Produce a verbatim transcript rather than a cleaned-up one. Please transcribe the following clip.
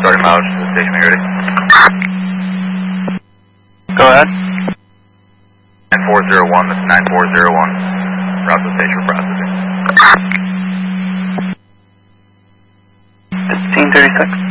starting mileage to the station, are you ready? Go ahead. nine four zero one, that's nine four zero one. Route to the station for processing. fifteen thirty-six.